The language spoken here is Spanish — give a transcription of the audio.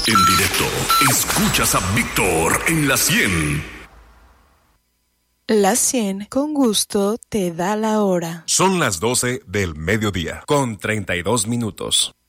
En directo, escuchas a Víctor en la 100. La 100 con gusto te da la hora. Son las 12 del mediodía, con 32 minutos.